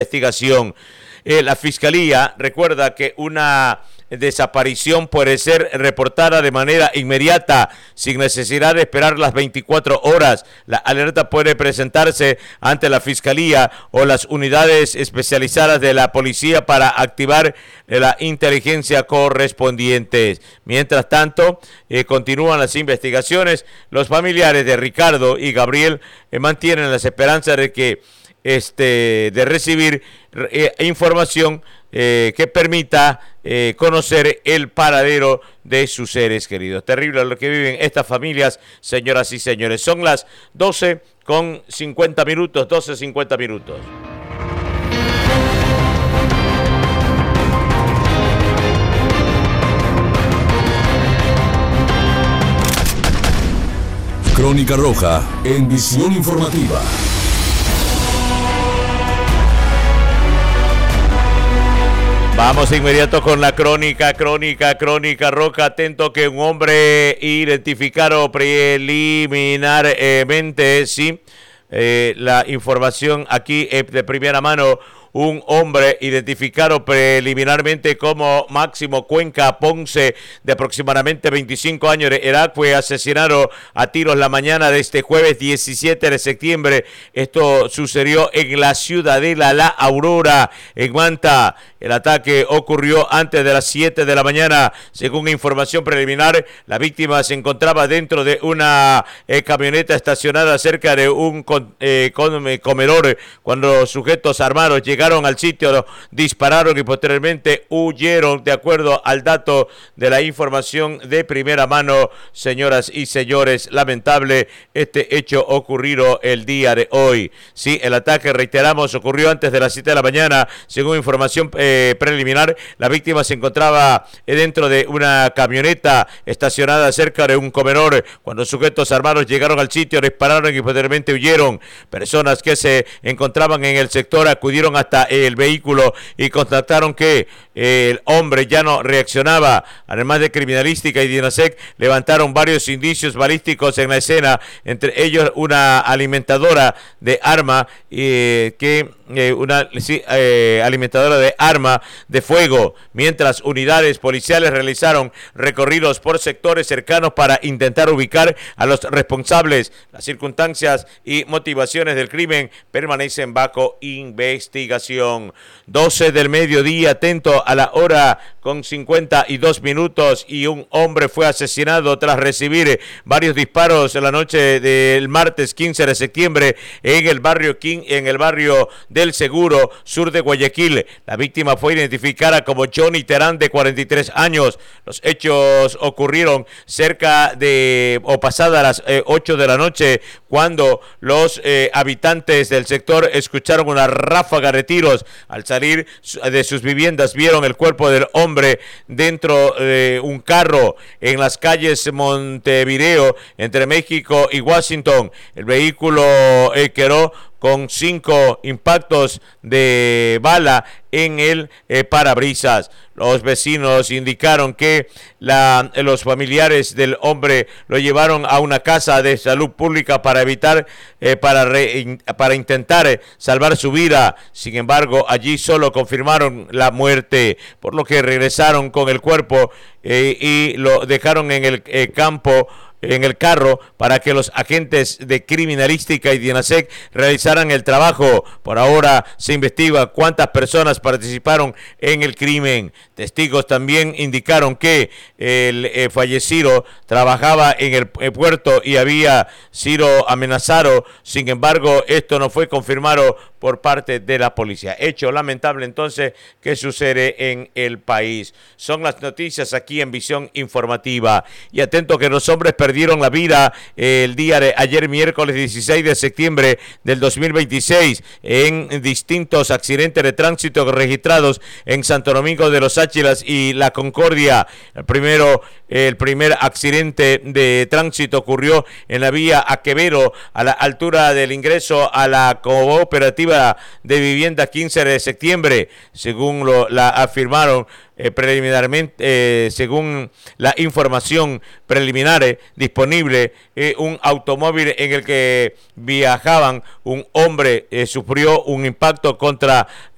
investigación. La Fiscalía recuerda que una desaparición puede ser reportada de manera inmediata, sin necesidad de esperar las 24 horas. La alerta puede presentarse ante la Fiscalía o las unidades especializadas de la policía para activar la inteligencia correspondiente. Mientras tanto, continúan las investigaciones. Los familiares de Ricardo y Gabriel mantienen las esperanzas de que de recibir información que permita conocer el paradero de sus seres queridos. Terrible lo que viven estas familias, señoras y señores. Son las 12:50 minutos, 12:50 minutos. Crónica Roja en Visión Informativa. Vamos de inmediato con la crónica roja. Atento que un hombre identificado preliminarmente, sí, la información aquí de primera mano. Un hombre identificado preliminarmente como Máximo Cuenca Ponce, de aproximadamente 25 años de edad, fue asesinado a tiros la mañana de este jueves 17 de septiembre. Esto sucedió en la ciudadela La Aurora, en Manta. El ataque ocurrió antes de las 7 de la mañana. Según información preliminar, la víctima se encontraba dentro de una camioneta estacionada cerca de un comedor cuando sujetos armados llegaron al sitio, dispararon y posteriormente huyeron, de acuerdo al dato de la información de primera mano. Señoras y señores, lamentable este hecho ocurrido el día de hoy. Sí, el ataque, reiteramos, ocurrió antes de las 7 de la mañana. Según información preliminar, la víctima se encontraba dentro de una camioneta estacionada cerca de un comedor cuando sujetos armados llegaron al sitio, dispararon y posteriormente huyeron. Personas que se encontraban en el sector acudieron hasta el vehículo y constataron que el hombre ya no reaccionaba. Además de criminalística y DINASEC levantaron varios indicios balísticos en la escena, entre ellos una alimentadora de arma alimentadora de arma de fuego, mientras unidades policiales realizaron recorridos por sectores cercanos para intentar ubicar a los responsables. Las circunstancias y motivaciones del crimen permanecen bajo investigación. 12 del mediodía, atento a la hora con 52 minutos, y un hombre fue asesinado tras recibir varios disparos en la noche del martes 15 de septiembre en el barrio del Seguro, sur de Guayaquil. La víctima fue identificada como Johnny Terán, de 43 años. Los hechos ocurrieron pasadas las 8 de la noche, cuando los habitantes del sector escucharon una ráfaga de tiros. Al salir de sus viviendas, vieron el cuerpo del hombre dentro de un carro en las calles Montevideo, entre México y Washington. El vehículo quedó con 5 impactos de bala en el parabrisas. Los vecinos indicaron que los familiares del hombre lo llevaron a una casa de salud pública para para intentar salvar su vida. Sin embargo, allí solo confirmaron la muerte, por lo que regresaron con el cuerpo y lo dejaron en el carro para que los agentes de criminalística y DINASEC realizaran el trabajo. Por ahora se investiga cuántas personas participaron en el crimen. Testigos también indicaron que el fallecido trabajaba en el puerto y había sido amenazado. Sin embargo, esto no fue confirmado por parte de la policía. Hecho lamentable entonces que sucede en el país. Son las noticias aquí en Visión Informativa. Y atento que los hombres perdieron la vida el día de ayer, miércoles 16 de septiembre del 2026, en distintos accidentes de tránsito registrados en Santo Domingo de los Áchilas y La Concordia. El primer accidente de tránsito ocurrió en la vía Aquevero, a la altura del ingreso a la cooperativa de vivienda 15 de septiembre, según la afirmaron preliminarmente, según la información preliminar disponible. Un automóvil en el que viajaban un hombre sufrió un impacto contra